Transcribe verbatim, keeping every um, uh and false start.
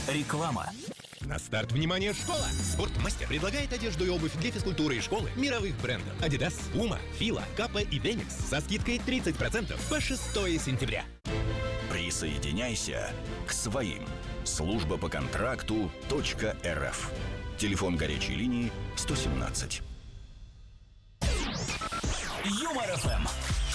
Реклама. На старт, внимание, школа! Спортмастер предлагает одежду и обувь для физкультуры и школы мировых брендов: Adidas, Puma, Fila, Kappa и Venix со скидкой тридцать процентов по шестое сентября. Присоединяйся к своим. Служба по контракту .рф. Телефон горячей линии сто семнадцать. Юмор ФМ.